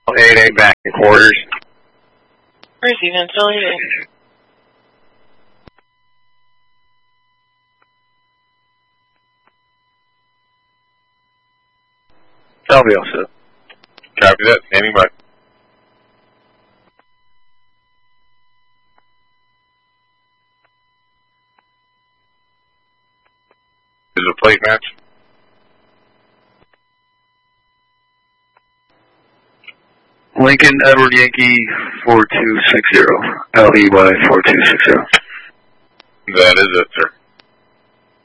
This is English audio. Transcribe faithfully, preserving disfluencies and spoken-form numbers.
eight eight back in quarters. Where's he, Vince? Copy, also. Copy that, standing by. Is it a plate match? Lincoln Edward Yankee four two six zero. L E Y four two six zero. That is it, sir.